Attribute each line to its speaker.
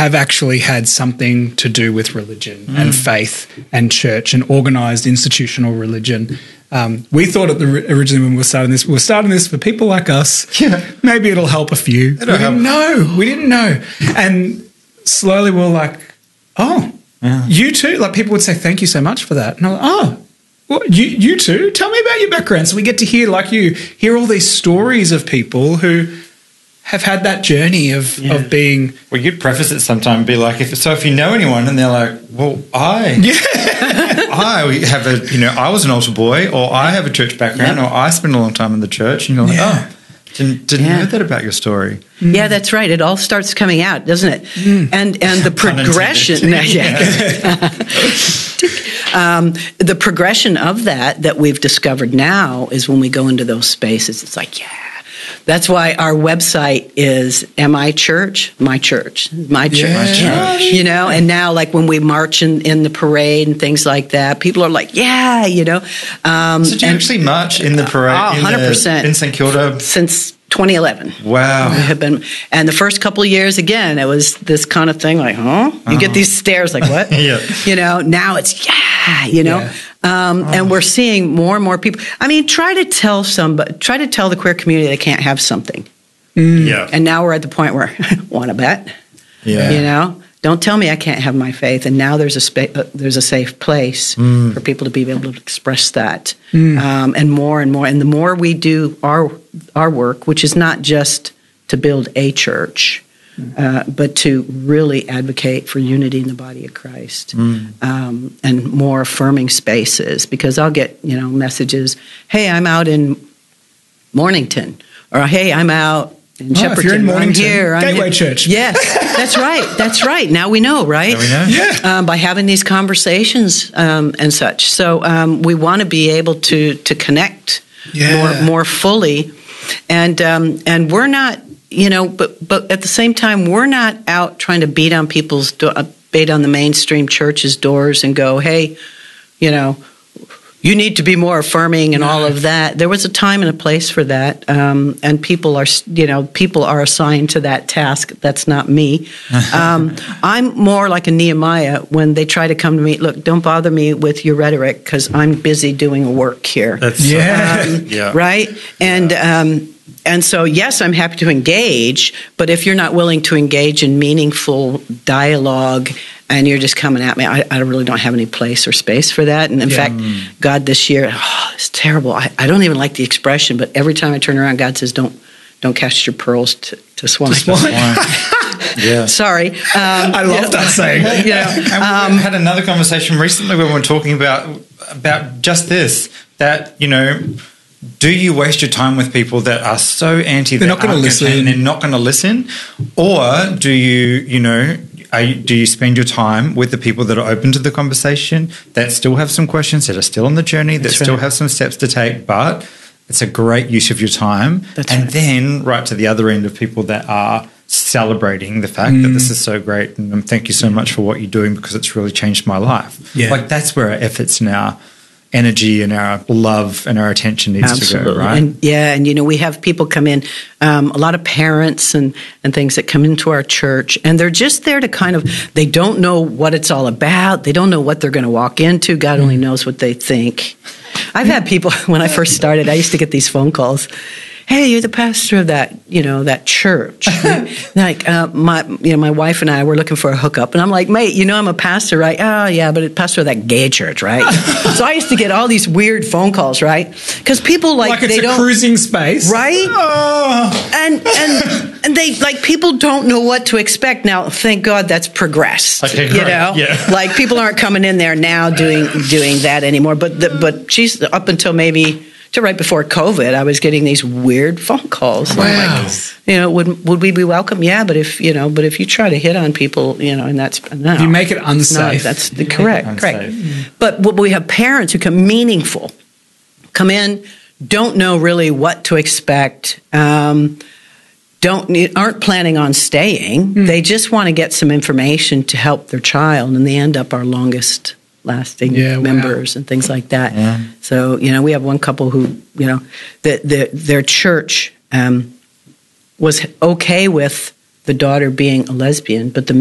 Speaker 1: have actually had something to do with religion and faith and church and organised institutional religion. We thought originally when we were starting this for people like us.
Speaker 2: Yeah.
Speaker 1: Maybe it'll help a few. We didn't know. And slowly we were like, you too? Like people would say, thank you so much for that. And I'm like, well, you too? Tell me about your background. So we get to hear, like you, hear all these stories of people who have had that journey of being...
Speaker 2: Well, you'd preface it sometime and be like, if you know anyone, and they're like, well, I have I was an altar boy, or I have a church background, or I spent a long time in the church, and you're like, didn't know that about your story.
Speaker 3: Yeah, that's right. It all starts coming out, doesn't it? And the progression... the progression of that we've discovered now is when we go into those spaces, it's like, that's why our website is My Church. And now like when we march in the parade and things like that, people are like,
Speaker 2: So do you actually march in the parade?
Speaker 3: 100%.
Speaker 2: In St Kilda?
Speaker 3: Since 2011.
Speaker 2: Wow.
Speaker 3: We have been, and the first couple of years, again, it was this kind of thing like, You get these stares like, what? Now it's, and we're seeing more and more people. I mean, try to tell the queer community they can't have something.
Speaker 2: Yeah.
Speaker 3: And now we're at the point where, want to bet?
Speaker 2: Yeah.
Speaker 3: Don't tell me I can't have my faith. And now there's a safe place for people to be able to express that, and more. And the more we do our work, which is not just to build a church, but to really advocate for unity in the body of Christ, and more affirming spaces. Because I'll get messages, hey, I'm out in Mornington, or hey, I'm out in Shepperton.
Speaker 1: If you're in Mornington,
Speaker 3: I'm
Speaker 1: Gateway Church.
Speaker 3: Yes, that's right. Now we know, right?
Speaker 2: Now we know.
Speaker 1: Yeah.
Speaker 3: By having these conversations and such. So we want to be able to connect more fully, and we're not, but at the same time, we're not out trying to beat on the mainstream church's doors and go, hey, you need to be more affirming and all of that. There was a time and a place for that, and people are assigned to that task. That's not me. I'm more like a Nehemiah when they try to come to me. Look, don't bother me with your rhetoric because I'm busy doing a work here.
Speaker 2: That's
Speaker 3: right. And so, yes, I'm happy to engage, but if you're not willing to engage in meaningful dialogue and you're just coming at me, I really don't have any place or space for that. And in fact, God this year, it's terrible. I don't even like the expression, but every time I turn around, God says, don't cast your pearls to swine.
Speaker 2: Yeah.
Speaker 3: Sorry.
Speaker 1: I love that saying.
Speaker 2: And we had another conversation recently when we were talking about just this, that, do you waste your time with people that are so anti?
Speaker 1: They're not going to listen.
Speaker 2: And they're not going to listen, or do you, do you spend your time with the people that are open to the conversation, that still have some questions, that are still on the journey, that still have some steps to take, but it's a great use of your time. Then right to the other end of people that are celebrating the fact that this is so great, and thank you so much for what you're doing because it's really changed my life. Yeah. Like that's where our efforts and our energy and our love and our attention needs to go, right?
Speaker 3: And we have people come in, a lot of parents and things that come into our church, and they're just there to they don't know what it's all about. They don't know what they're going to walk into. God only knows what they think. I've had people, when I first started, I used to get these phone calls. Hey, you're the pastor of that, that church. Like, my wife and I were looking for a hookup, and I'm like, mate, I'm a pastor, right? Oh, yeah, but a pastor of that gay church, right? So I used to get all these weird phone calls, right? Because people
Speaker 1: it's a cruising space,
Speaker 3: right? Oh. And they people don't know what to expect now. Thank God that's progressed.
Speaker 2: Okay, great. Yeah.
Speaker 3: Like people aren't coming in there now doing that anymore. But she's up until maybe. To right before COVID, I was getting these weird phone calls.
Speaker 1: Wow.
Speaker 3: Would we be welcome? Yeah, but if you try to hit on people, and that's no.
Speaker 1: If you make it unsafe.
Speaker 3: That's correct. But we have parents who come in, don't know really what to expect, aren't planning on staying. They just want to get some information to help their child, and they end up our longest lasting members and things like that. Yeah. So, we have one couple who, their church was okay with the daughter being a lesbian, but the